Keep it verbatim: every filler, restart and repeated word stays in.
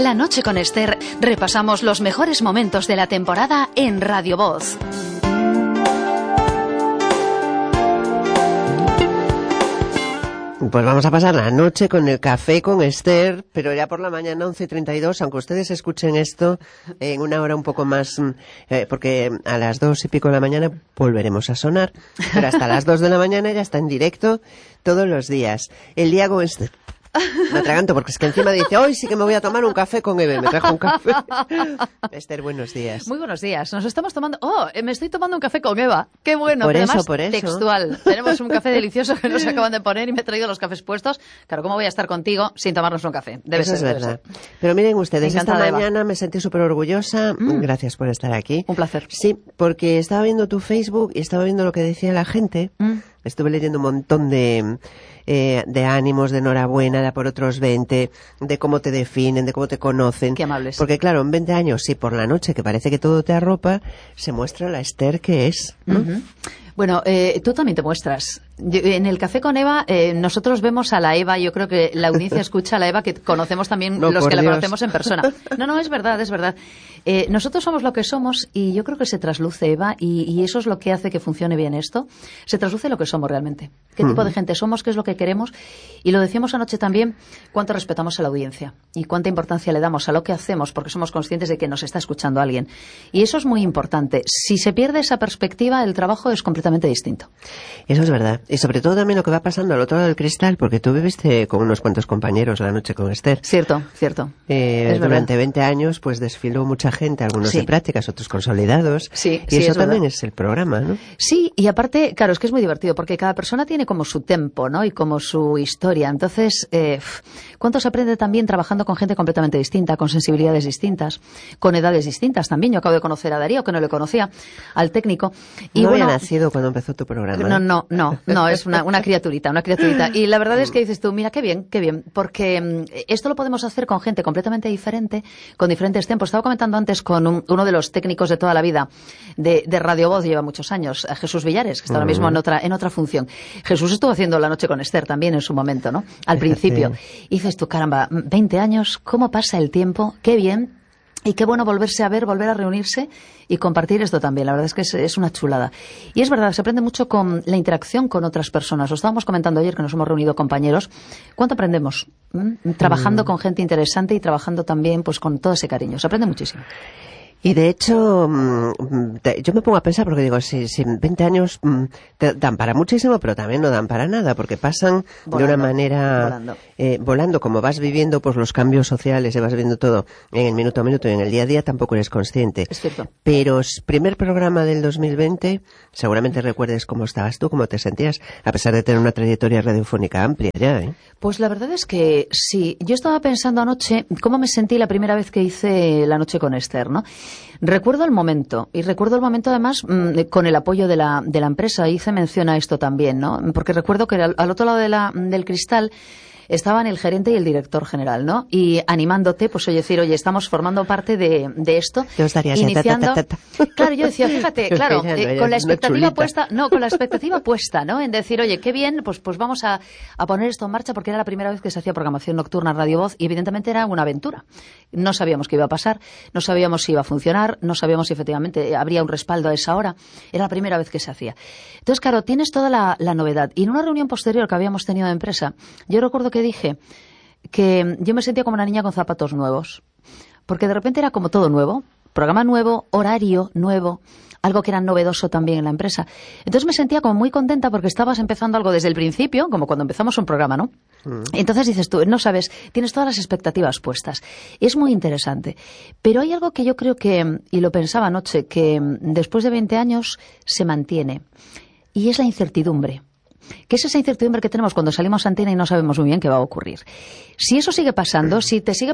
La noche con Esther. Repasamos los mejores momentos de la temporada en Radio Voz. Pues vamos a pasar la noche con el café con Esther, pero ya por la mañana, once y treinta y dos, aunque ustedes escuchen esto en una hora un poco más, eh, porque a las dos y pico de la mañana volveremos a sonar, pero hasta las dos de la mañana ya está en directo todos los días. El día con Esther. Me atraganto porque es que encima dice, hoy sí que me voy a tomar un café con Eve. Me trajo un café. Esther, buenos días. Muy buenos días. Nos estamos tomando... Oh, me estoy tomando un café con Eva. Qué bueno. Por Pero eso, además, por eso. Textual. Tenemos un café delicioso que nos acaban de poner y me he traído los cafés puestos. Claro, ¿cómo voy a estar contigo sin tomarnos un café? Debe Eso ser, es verdad. Pero miren ustedes, Encantada, esta Eva. mañana me sentí súper orgullosa. Mm. Gracias por estar aquí. Un placer. Sí, porque estaba viendo tu Facebook y estaba viendo lo que decía la gente. Mm. Estuve leyendo un montón de... Eh, de ánimos, de enhorabuena, de a por otros veinte, de cómo te definen, de cómo te conocen. Qué amables. Porque claro, en veinte años, sí, por la noche, que parece que todo te arropa, se muestra la Esther que es, ¿no? Uh-huh. Bueno, eh, tú también te muestras. Yo, en el Café con Eva, eh, nosotros vemos a la Eva, yo creo que la audiencia escucha a la Eva que conocemos también No, los por que la Dios. conocemos en persona. No, no, es verdad, es verdad. Eh, nosotros somos lo que somos y yo creo que se trasluce, Eva, y, y eso es lo que hace que funcione bien esto. Se trasluce lo que somos realmente. ¿Qué tipo Uh-huh. de gente somos? ¿Qué es lo que queremos? Y lo decíamos anoche también, cuánto respetamos a la audiencia y cuánta importancia le damos a lo que hacemos porque somos conscientes de que nos está escuchando alguien. Y eso es muy importante. Si se pierde esa perspectiva, el trabajo es completamente distinto. Eso es verdad. Y sobre todo también lo que va pasando al otro lado del cristal, porque tú viviste con unos cuantos compañeros la noche con Esther. Cierto, cierto. Eh, Es durante verdad. veinte años, pues desfiló mucha gente, algunos Sí. de prácticas, otros consolidados. Sí, y sí, eso es también verdad. es el programa, ¿no? Sí, y aparte, claro, es que es muy divertido porque cada persona tiene como su tempo, ¿no? Y como su historia. Entonces, eh, ¿cuánto se aprende también trabajando con gente completamente distinta, con sensibilidades distintas, con edades distintas también? Yo acabo de conocer a Darío, que no le conocía, al técnico. Y no bueno, había nacido cuando empezó tu programa. No, no, no, no, es una, una criaturita, una criaturita. Y la verdad es que dices tú, mira, qué bien, qué bien, porque mm, esto lo podemos hacer con gente completamente diferente, con diferentes tempos. Estaba comentando antes con un- uno de los técnicos de toda la vida de, de Radio Voz, lleva muchos años, a Jesús Villares, que está ahora mismo en otra, en otra función. Jesús estuvo haciendo La noche con Esther también en su momento, ¿no? Al Fíjate. principio. Y dices tú, caramba, veinte años, ¿cómo pasa el tiempo? Qué bien. Y qué bueno volverse a ver, volver a reunirse y compartir esto también. La verdad es que es, es una chulada. Y es verdad, se aprende mucho con la interacción con otras personas. Lo estábamos comentando ayer que nos hemos reunido compañeros. ¿Cuánto aprendemos? ¿Mm? Trabajando Mm. con gente interesante y trabajando también pues con todo ese cariño. Se aprende muchísimo. Y de hecho, mm, te- yo me pongo a pensar, porque digo, si, si veinte años mm, te dan para muchísimo, pero también no dan para nada, porque pasan de Volando, una manera volando. eh, volando, como vas viviendo pues los cambios sociales, y vas viviendo todo en el minuto a minuto y en el día a día, tampoco eres consciente. Es cierto. Pero s- primer programa del dos mil veinte, seguramente recuerdes cómo estabas tú, cómo te sentías, a pesar de tener una trayectoria radiofónica amplia ya, ¿eh? Pues la verdad es que sí. Yo estaba pensando anoche cómo me sentí la primera vez que hice La noche con Esther, ¿no? Recuerdo el momento, y recuerdo el momento además mmm, con el apoyo de la, de la empresa. Hice mención a esto también, ¿no? Porque recuerdo que al, al otro lado de la, del cristal estaban el gerente y el director general, ¿no? Y animándote, pues oye, decir, oye, estamos formando parte de, de esto. Te os darías, ya, ta, iniciando. ta, ta, ta. Claro, yo decía, fíjate, claro, Ya no, eh, ya con la es una expectativa chulita. puesta, no, con la expectativa puesta, ¿no? En decir, oye, qué bien, pues, pues vamos a, a poner esto en marcha porque era la primera vez que se hacía programación nocturna en Radio Voz y evidentemente era una aventura. No sabíamos qué iba a pasar, no sabíamos si iba a funcionar, no sabíamos si efectivamente habría un respaldo a esa hora. Era la primera vez que se hacía. Entonces, claro, tienes toda la, la novedad. Y en una reunión posterior que habíamos tenido de empresa, yo recuerdo que dije que yo me sentía como una niña con zapatos nuevos. Porque de repente era como todo nuevo, programa nuevo, horario nuevo, algo que era novedoso también en la empresa. Entonces me sentía como muy contenta porque estabas empezando algo desde el principio, como cuando empezamos un programa, ¿no? Mm. Entonces dices tú, no sabes, tienes todas las expectativas puestas. Es muy interesante. Pero hay algo que yo creo que, y lo pensaba anoche, que después de veinte años se mantiene. Y es la incertidumbre. ¿Qué es esa incertidumbre que tenemos cuando salimos a antena y no sabemos muy bien qué va a ocurrir? Si eso sigue pasando, si te sigue